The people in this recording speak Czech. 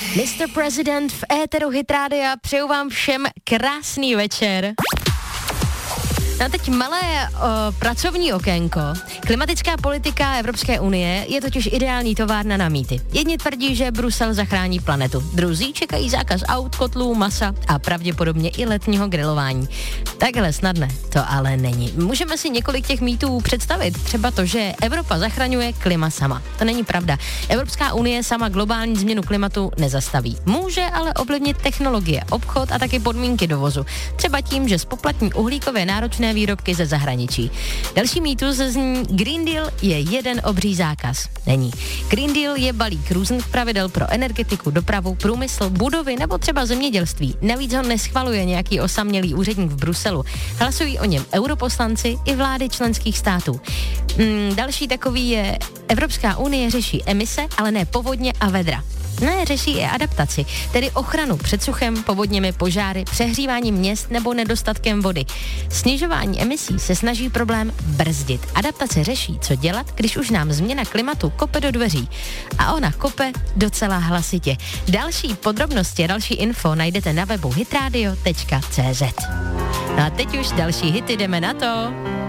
Mr. President v éteru Hit Rádia, přeju vám všem krásný večer. No a teď malé pracovní okénko. Klimatická politika Evropské unie je totiž ideální továrna na mýty. Jedni tvrdí, že Brusel zachrání planetu. Druzí čekají zákaz aut, kotlů, masa a pravděpodobně i letního grilování. Takhle snadné to ale není. Můžeme si několik těch mýtů představit. Třeba to, že Evropa zachraňuje klima sama. To není pravda. Evropská unie sama globální změnu klimatu nezastaví. Může ale ovlivnit technologie, obchod a taky podmínky dovozu. Třeba tím, že spoplatní uhlíkově náročné výrobky ze zahraničí. Další mýtus zní Green Deal je jeden obří zákaz. Není. Green Deal je balík různých pravidel pro energetiku, dopravu, průmysl, budovy nebo třeba zemědělství. Navíc ho neschvaluje nějaký osamělý úředník v Bruselu. Hlasují o něm europoslanci i vlády členských států. Další takový je Evropská unie řeší emise, ale ne povodně a vedra. Ne, řeší i adaptaci, tedy ochranu před suchem, povodněmi, požáry, přehříváním měst nebo nedostatkem vody. Snižování emisí se snaží problém brzdit. Adaptace řeší, co dělat, když už nám změna klimatu kope do dveří. A ona kope docela hlasitě. Další podrobnosti a další info najdete na webu hitradio.cz. No a teď už další hity, jdeme na to.